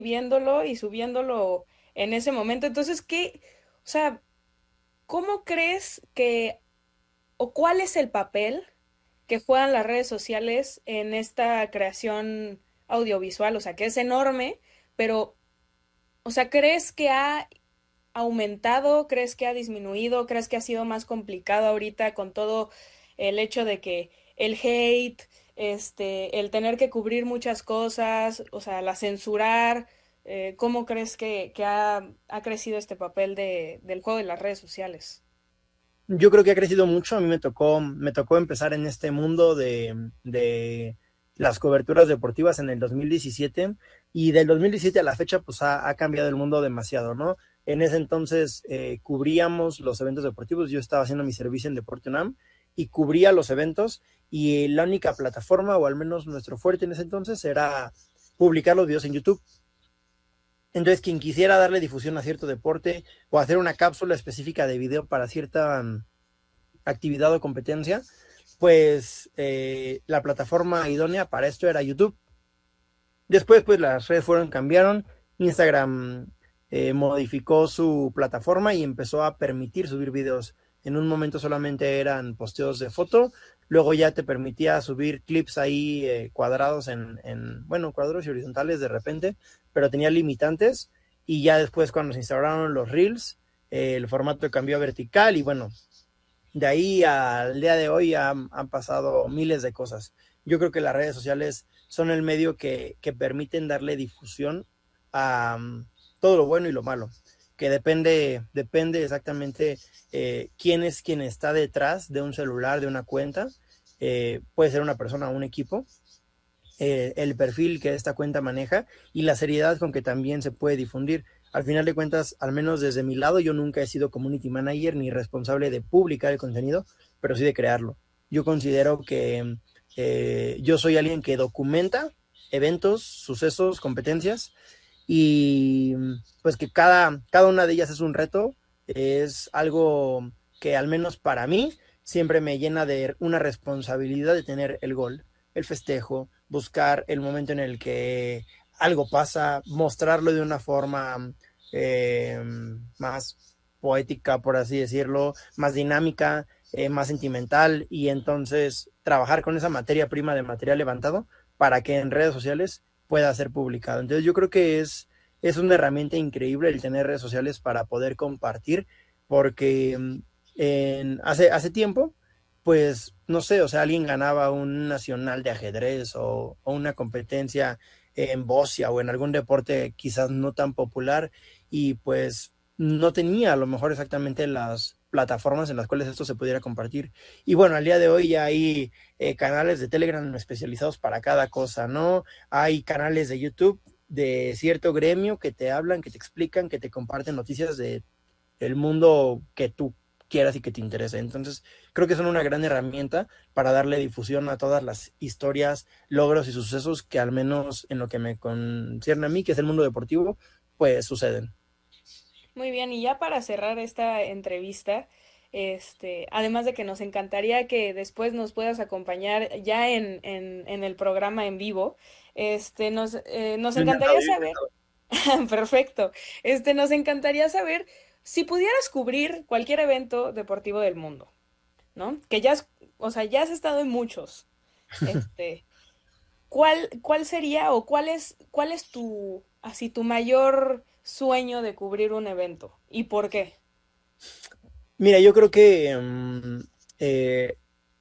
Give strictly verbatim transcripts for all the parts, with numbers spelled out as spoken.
viéndolo y subiéndolo en ese momento. Entonces, ¿qué, o sea, cómo crees que, o cuál es el papel que juegan las redes sociales en esta creación audiovisual? O sea, que es enorme, pero, o sea, ¿crees que ha aumentado? ¿Crees que ha disminuido? ¿Crees que ha sido más complicado ahorita con todo el hecho de que el hate, este, el tener que cubrir muchas cosas, o sea, la censurar? Eh, ¿cómo crees que, que ha, ha crecido este papel de, del juego de las redes sociales? Yo creo que ha crecido mucho. A mí me tocó, me tocó empezar en este mundo de, de las coberturas deportivas en el dos mil diecisiete y del dos mil diecisiete a la fecha pues ha, ha cambiado el mundo demasiado, ¿no? En ese entonces eh, cubríamos los eventos deportivos. Yo estaba haciendo mi servicio en Deporte UNAM y cubría los eventos, y la única plataforma, o al menos nuestro fuerte en ese entonces, era publicar los videos en YouTube. Entonces, quien quisiera darle difusión a cierto deporte o hacer una cápsula específica de video para cierta um, actividad o competencia, pues eh, la plataforma idónea para esto era YouTube. Después, pues las redes fueron, cambiaron. Instagram eh, modificó su plataforma y empezó a permitir subir videos. En un momento solamente eran posteos de foto, luego ya te permitía subir clips ahí eh, cuadrados en, en, bueno, cuadros y horizontales de repente, pero tenía limitantes. Y ya después, cuando se instauraron los Reels, eh, el formato cambió a vertical, y bueno, de ahí al día de hoy han, han, pasado miles de cosas. Yo creo que las redes sociales son el medio que, que permiten darle difusión a um, todo lo bueno y lo malo, que depende, depende exactamente eh, quién es quien está detrás de un celular, de una cuenta. Eh, puede ser una persona o un equipo, eh, el perfil que esta cuenta maneja y la seriedad con que también se puede difundir. Al final de cuentas, al menos desde mi lado, yo nunca he sido community manager ni responsable de publicar el contenido, pero sí de crearlo. Yo considero que eh, yo soy alguien que documenta eventos, sucesos, competencias, y pues que cada, cada una de ellas es un reto, es algo que al menos para mí siempre me llena de una responsabilidad de tener el gol, el festejo, buscar el momento en el que algo pasa, mostrarlo de una forma eh, más poética, por así decirlo, más dinámica, eh, más sentimental, y entonces trabajar con esa materia prima de material levantado para que en redes sociales pueda ser publicado. Entonces yo creo que es, es una herramienta increíble el tener redes sociales para poder compartir, porque en, hace, hace tiempo, pues, no sé, o sea, alguien ganaba un nacional de ajedrez o, o una competencia en bocia o en algún deporte quizás no tan popular, y pues no tenía a lo mejor exactamente las plataformas en las cuales esto se pudiera compartir. Y bueno, al día de hoy ya hay eh, canales de Telegram especializados para cada cosa, ¿no? Hay canales de YouTube de cierto gremio que te hablan, que te explican, que te comparten noticias de el mundo que tú quieras y que te interese. Entonces, creo que son una gran herramienta para darle difusión a todas las historias, logros y sucesos que, al menos en lo que me concierne a mí, que es el mundo deportivo, pues suceden. Muy bien, y ya para cerrar esta entrevista, este, además de que nos encantaría que después nos puedas acompañar ya en, en, en el programa en vivo, este, nos, eh, nos Yo encantado, encantaría yo saber, encantado. perfecto, este, nos encantaría saber si pudieras cubrir cualquier evento deportivo del mundo, ¿no? Que ya has, o sea, ya has estado en muchos, este, ¿cuál, cuál sería o cuál es, cuál es tu, así, tu mayor sueño de cubrir un evento y por qué? Mira, yo creo que um, eh,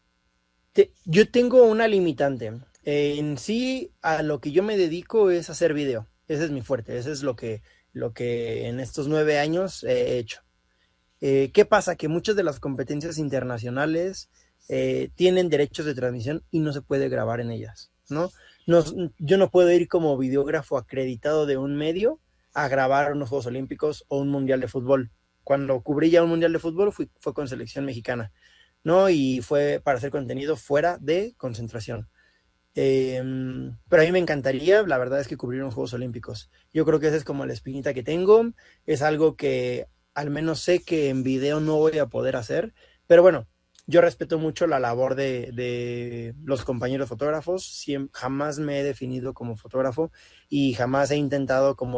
te, yo tengo una limitante. Eh, en sí, a lo que yo me dedico es hacer video. Ese es mi fuerte, ese es lo que, lo que en estos nueve años he hecho. Eh, ¿Qué pasa? Que muchas de las competencias internacionales eh, tienen derechos de transmisión y no se puede grabar en ellas, ¿no? No, yo no puedo ir como videógrafo acreditado de un medio a grabar unos Juegos Olímpicos o un Mundial de Fútbol. Cuando cubrí ya un Mundial de Fútbol fui, fue con selección mexicana, ¿no? Y fue para hacer contenido fuera de concentración. Eh, pero a mí me encantaría, la verdad es que cubrir unos Juegos Olímpicos. Yo creo que esa es como la espinita que tengo, es algo que al menos sé que en video no voy a poder hacer, pero bueno, yo respeto mucho la labor de, de los compañeros fotógrafos, Siem- jamás me he definido como fotógrafo y jamás he intentado como